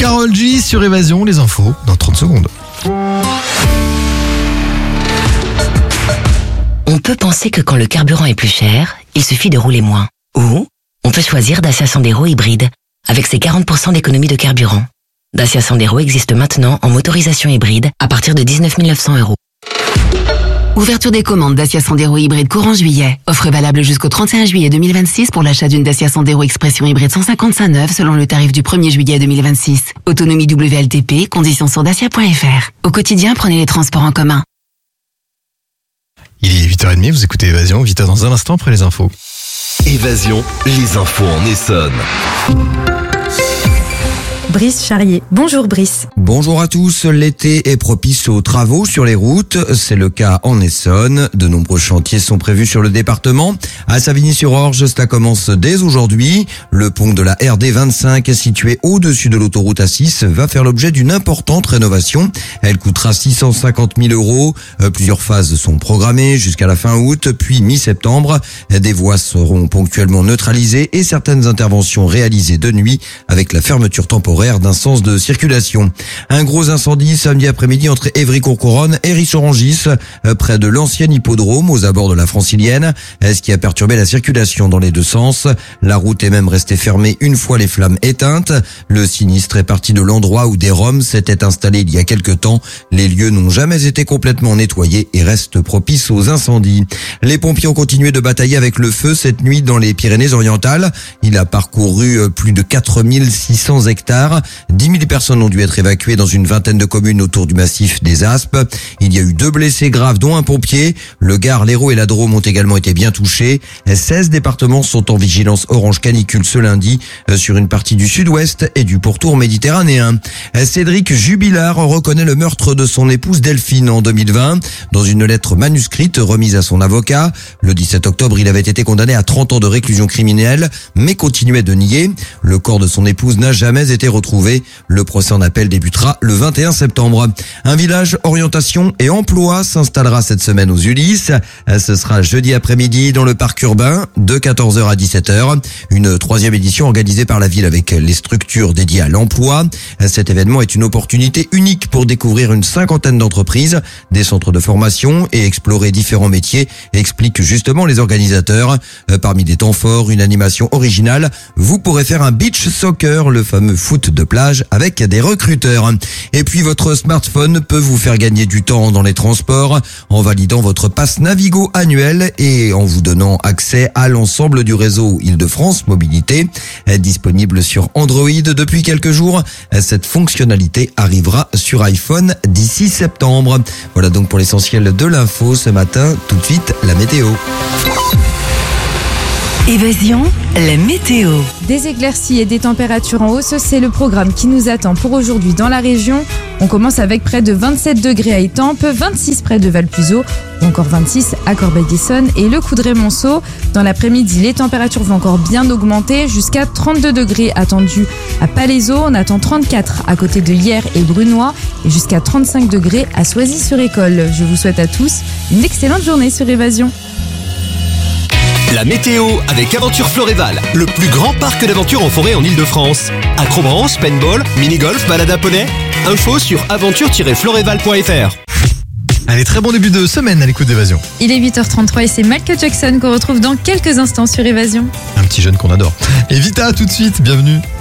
Karol G sur Évasion, les infos dans 30 secondes. On peut penser que quand le carburant est plus cher, il suffit de rouler moins. Ou on peut choisir Dacia Sandero hybride, avec ses 40% d'économie de carburant. Dacia Sandero existe maintenant en motorisation hybride à partir de 19 900 €. Ouverture des commandes Dacia Sandero hybride courant juillet. Offre valable jusqu'au 31 juillet 2026 pour l'achat d'une Dacia Sandero Expression hybride 155 neuve selon le tarif du 1er juillet 2026. Autonomie WLTP, conditions sur dacia.fr. Au quotidien, prenez les transports en commun. Il est 8h30, vous écoutez Évasion, 8h dans un instant après les infos. Évasion, les infos en Essonne. Brice Charrier. Bonjour Brice. Bonjour à tous. L'été est propice aux travaux sur les routes. C'est le cas en Essonne. De nombreux chantiers sont prévus sur le département. À Savigny-sur-Orge, cela commence dès aujourd'hui. Le pont de la RD 25, situé au-dessus de l'autoroute A6, va faire l'objet d'une importante rénovation. Elle coûtera 650 000 €. Plusieurs phases sont programmées jusqu'à la fin août, puis mi-septembre. Des voies seront ponctuellement neutralisées et certaines interventions réalisées de nuit avec la fermeture temporaire d'un sens de circulation. Un gros incendie samedi après-midi entre Évry-Courcouronnes et Richeorangis, près de l'ancien hippodrome aux abords de la Francilienne, ce qui a perturbé la circulation dans les deux sens. La route est même restée fermée une fois les flammes éteintes. Le sinistre est parti de l'endroit où des Roms s'étaient installés il y a quelque temps. Les lieux n'ont jamais été complètement nettoyés et restent propices aux incendies. Les pompiers ont continué de batailler avec le feu cette nuit dans les Pyrénées-Orientales. Il a parcouru plus de 4600 hectares. 10 000 personnes ont dû être évacuées dans une vingtaine de communes autour du massif des Aspes. Il y a eu 2 blessés graves, dont un pompier. Le Gard, l'Hérault et la Drôme ont également été bien touchés. 16 départements sont en vigilance orange canicule ce lundi sur une partie du sud-ouest et du pourtour méditerranéen. Cédric Jubilard reconnaît le meurtre de son épouse Delphine en 2020. Dans une lettre manuscrite remise à son avocat, le 17 octobre, il avait été condamné à 30 ans de réclusion criminelle, mais continuait de nier. Le corps de son épouse n'a jamais été retrouvé. Le procès en appel débutera le 21 septembre. Un village orientation et emploi s'installera cette semaine aux Ulysses. Ce sera jeudi après-midi dans le parc urbain de 14h à 17h. Une 3e édition organisée par la ville avec les structures dédiées à l'emploi. Cet événement est une opportunité unique pour découvrir une 50aine d'entreprises, des centres de formation et explorer différents métiers, expliquent justement les organisateurs. Parmi des temps forts, une animation originale. Vous pourrez faire un beach soccer, le fameux foot de plage avec des recruteurs. Et puis votre smartphone peut vous faire gagner du temps dans les transports en validant votre pass Navigo annuel et en vous donnant accès à l'ensemble du réseau Île-de-France Mobilité. Disponible sur Android depuis quelques jours, cette fonctionnalité arrivera sur iPhone d'ici septembre. Voilà donc pour l'essentiel de l'info ce matin. Tout de suite, la météo. Évasion, la météo. Des éclaircies et des températures en hausse, c'est le programme qui nous attend pour aujourd'hui dans la région. On commence avec près de 27 degrés à Étampes, 26 près de Valpuiseau, ou encore 26 à Corbeil-Essonnes et le Coudray-Montceau. Dans l'après-midi, les températures vont encore bien augmenter, jusqu'à 32 degrés attendus à Palaiseau. On attend 34 à côté de Hyères et Brunois et jusqu'à 35 degrés à Soisy-sur-École. Je vous souhaite à tous une excellente journée sur Évasion. La météo avec Aventure Floréval, le plus grand parc d'aventure en forêt en Ile-de-France. Acrobranche, paintball, mini-golf, balade à poney. Info sur aventure-floréval.fr. Allez, très bon début de semaine à l'écoute d'Évasion. Il est 8h33 et c'est Michael Jackson qu'on retrouve dans quelques instants sur Évasion. Un petit jeune qu'on adore. Et Vita, tout de suite, bienvenue.